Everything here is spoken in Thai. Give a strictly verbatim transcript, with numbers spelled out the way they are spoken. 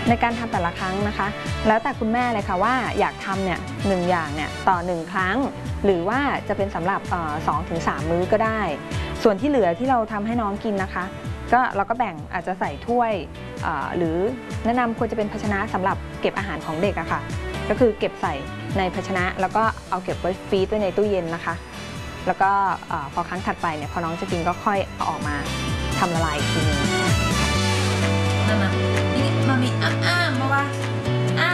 ในการทำแต่ละครั้งนะคะแล้วแต่คุณแม่เลยค่ะว่าอยากทำเนี่ยหนึ่งอย่างเนี่ยต่อหนึ่งครั้งหรือว่าจะเป็นสำหรับสองถึงสามมื้อก็ได้ส่วนที่เหลือที่เราทำให้น้องกินนะคะก็เราก็แบ่งอาจจะใส่ถ้วยหรือแนะนำควรจะเป็นภาชนะสำหรับเก็บอาหารของเด็กอะค่ะก็คือเก็บใส่ในภาชนะแล้วก็เอาเก็บไว้ฟรีซไว้ในตู้เย็นนะคะแล้วก็พอครั้งถัดไปเนี่ยพอน้องจะกินก็ค่อยเอาออกมาทำละลายอีกทีนึงมามานี่มามีอ้าๆมาว่า